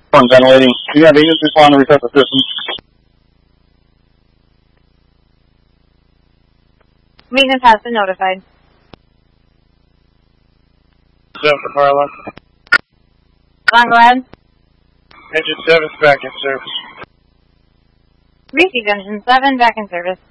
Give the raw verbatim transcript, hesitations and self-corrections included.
One ventilating. Do you have agents respond to request assistance? Maintenance has been notified. seven for Carla. Long, go ahead. Engine seven's back in service. Received engine seven, back in service.